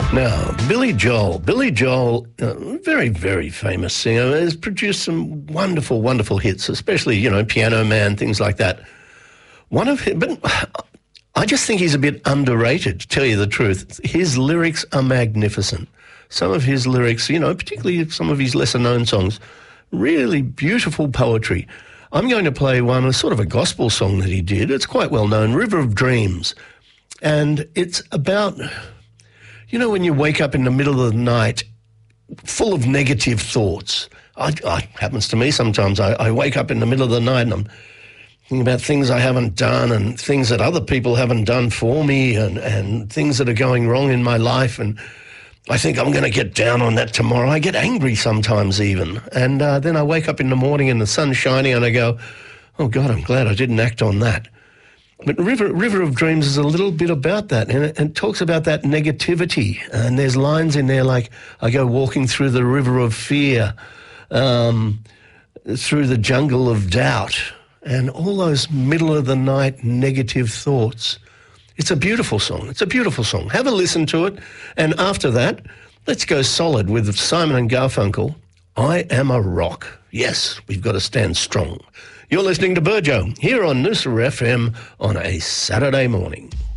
Now, Billy Joel, very, very famous singer, has produced some wonderful, wonderful hits, especially, Piano Man, things like that. But I just think he's a bit underrated, to tell you the truth. His lyrics are magnificent. Some of his lyrics, particularly some of his lesser-known songs, really beautiful poetry. I'm going to play one, a sort of a gospel song that he did. It's quite well known, River of Dreams. And it's about, when you wake up in the middle of the night full of negative thoughts. Happens to me sometimes. I wake up in the middle of the night and I'm thinking about things I haven't done and things that other people haven't done for me and things that are going wrong in my life. And I think I'm going to get down on that tomorrow. I get angry sometimes even. And then I wake up in the morning and the sun's shining and I go, oh, God, I'm glad I didn't act on that. But River of Dreams is a little bit about that, and it talks about that negativity. And there's lines in there like, I go walking through the river of fear, through the jungle of doubt, and all those middle-of-the-night negative thoughts. It's a beautiful song. It's a beautiful song. Have a listen to it. And after that, let's go solid with Simon and Garfunkel, I Am a Rock. Yes, we've got to stand strong. You're listening to Burjo here on Noosa FM on a Saturday morning.